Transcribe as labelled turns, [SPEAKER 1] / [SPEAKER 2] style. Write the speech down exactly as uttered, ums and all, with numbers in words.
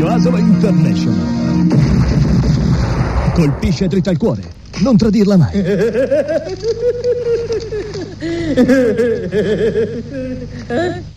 [SPEAKER 1] Radio Asolo International. Colpisce dritta al cuore. Non tradirla mai.